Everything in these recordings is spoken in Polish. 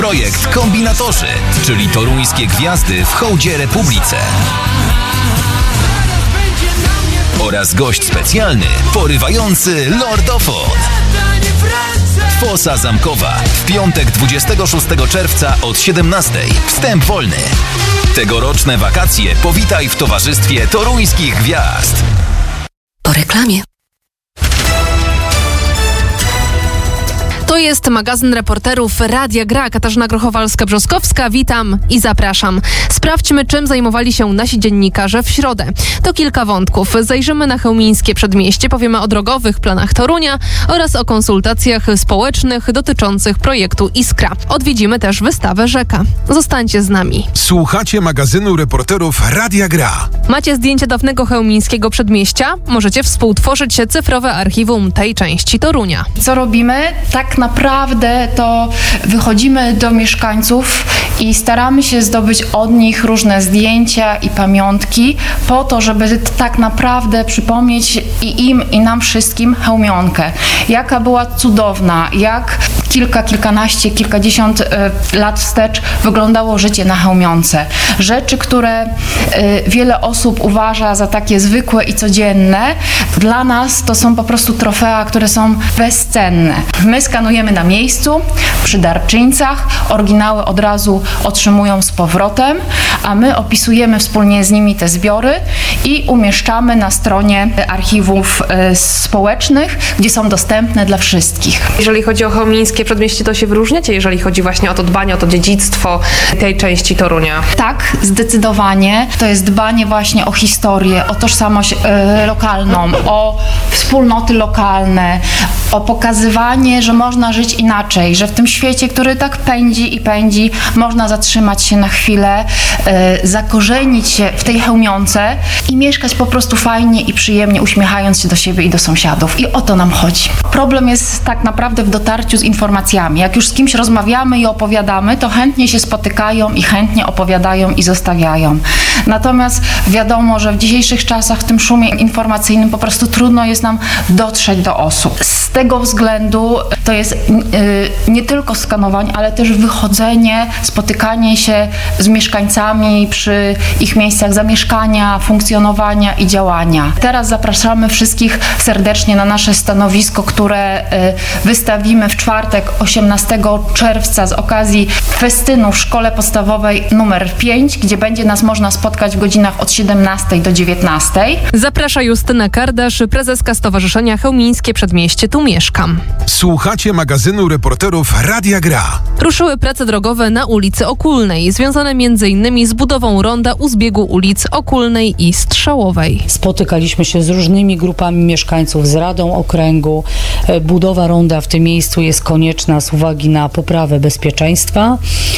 Projekt Kombinatorzy, czyli toruńskie gwiazdy w hołdzie Republice. Oraz gość specjalny, porywający lordofon. Fosa Zamkowa w piątek 26 czerwca od 17:00. Wstęp wolny. Tegoroczne wakacje powitaj w towarzystwie toruńskich gwiazd. Po reklamie. To jest magazyn reporterów Radia Gra. Katarzyna Grochowalska-Brzoskowska. Witam i zapraszam. Sprawdźmy, czym zajmowali się nasi dziennikarze w środę. To kilka wątków. Zajrzymy na chełmińskie przedmieście, powiemy o drogowych planach Torunia oraz o konsultacjach społecznych dotyczących projektu Iskra. Odwiedzimy też wystawę Rzeka. Zostańcie z nami. Słuchacie magazynu reporterów Radia Gra. Macie zdjęcie dawnego chełmińskiego przedmieścia? Możecie współtworzyć cyfrowe archiwum tej części Torunia. Co robimy? Tak naprawdę to wychodzimy do mieszkańców i staramy się zdobyć od nich różne zdjęcia i pamiątki po to, żeby tak naprawdę przypomnieć i im, i nam wszystkim Chełmionkę. Jaka była cudowna, jak kilkanaście, kilkadziesiąt lat wstecz wyglądało życie na Chełmionce. Rzeczy, które wiele osób uważa za takie zwykłe i codzienne, dla nas to są po prostu trofea, które są bezcenne. My skanujemy na miejscu, przy darczyńcach, oryginały od razu otrzymują z powrotem, a my opisujemy wspólnie z nimi te zbiory i umieszczamy na stronie archiwów społecznych, gdzie są dostępne dla wszystkich. Jeżeli chodzi o chełmińskie przedmieście, to się wyróżniacie, jeżeli chodzi właśnie o to dbanie, o to dziedzictwo tej części Torunia? Tak, zdecydowanie. To jest dbanie właśnie o historię, o tożsamość lokalną, o wspólnoty lokalne, o pokazywanie, że można żyć inaczej, że w tym świecie, który tak pędzi i pędzi, można zatrzymać się na chwilę, zakorzenić się w tej Chełmionce i mieszkać po prostu fajnie i przyjemnie, uśmiechając się do siebie i do sąsiadów. I o to nam chodzi. Problem jest tak naprawdę w dotarciu z informacjami. Jak już z kimś rozmawiamy i opowiadamy, to chętnie się spotykają i chętnie opowiadają i zostawiają. Natomiast wiadomo, że w dzisiejszych czasach, w tym szumie informacyjnym po prostu trudno jest nam dotrzeć do osób. Z tego względu to jest nie tylko skanowanie, ale też wychodzenie, spotykanie się z mieszkańcami przy ich miejscach zamieszkania, funkcjonowania i działania. Teraz zapraszamy wszystkich serdecznie na nasze stanowisko, które wystawimy w czwartek 18 czerwca z okazji festynu w Szkole Podstawowej nr 5, gdzie będzie nas można spotkać w godzinach od 17 do 19. Zaprasza Justyna Kardasz, prezeska Stowarzyszenia Chełmińskie Przedmieście Tu Mieszkam. Słuchacie magazynu reporterów Radia Gra. Ruszyły prace drogowe na ulicy Okulnej, związane m.in. z budową ronda u zbiegu ulic Okulnej i Strzałowej. Spotykaliśmy się z różnymi grupami mieszkańców, z Radą Okręgu. Budowa ronda w tym miejscu jest konieczna z uwagi na poprawę bezpieczeństwa.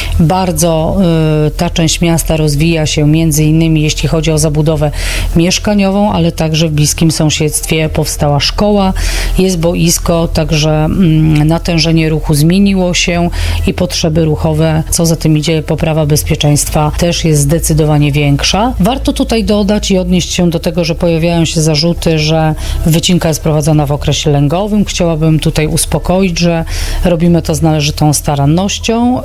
Bardzo ta część miasta rozwija się m.in. jeśli chodzi o zabudowę mieszkaniową, ale także w bliskim sąsiedztwie powstała szkoła, jest boisko, także natężenie ruchu zmieniło się i potrzeby ruchowe, co za tym idzie, poprawa bezpieczeństwa też jest zdecydowanie większa. Warto tutaj dodać i odnieść się do tego, że pojawiają się zarzuty, że wycinka jest prowadzona w okresie lęgowym. Chciałabym tutaj uspokoić, że robimy to z należytą starannością.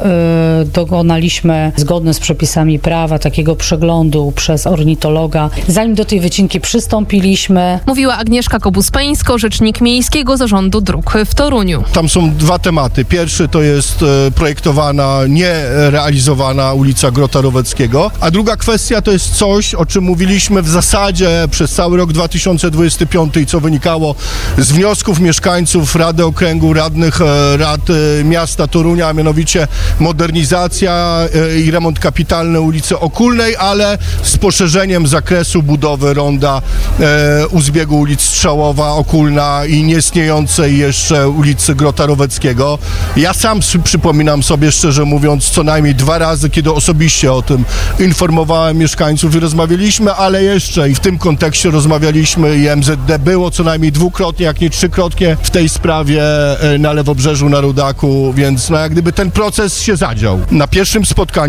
Dokonaliśmy zgodnie z przepisami prawa takiego przeglądu przez ornitologa, zanim do tej wycinki przystąpiliśmy. Mówiła Agnieszka Kobus-Peńsko, rzecznik Miejskiego Zarządu Dróg w Toruniu. Tam są dwa tematy. Pierwszy to jest projektowana, nie realizowana ulica Grota Roweckiego, a druga kwestia to jest coś, o czym mówiliśmy w zasadzie przez cały rok 2025 i co wynikało z wniosków mieszkańców Rady Okręgu, radnych rad miasta Torunia, a mianowicie modernizacja i remont kapitalny ulicy Okulnej, ale z poszerzeniem zakresu budowy ronda u zbiegu ulic Strzałowa, Okulna i nieistniejącej jeszcze ulicy Grota Roweckiego. Ja sam przypominam sobie, szczerze mówiąc, co najmniej 2 razy, kiedy osobiście o tym informowałem mieszkańców i rozmawialiśmy, ale jeszcze i w tym kontekście rozmawialiśmy i MZD było co najmniej 2-krotnie, jak nie 3-krotnie w tej sprawie na Lewobrzeżu, na Rudaku, więc jak gdyby ten proces się zadział. Na pierwszym spotkaniu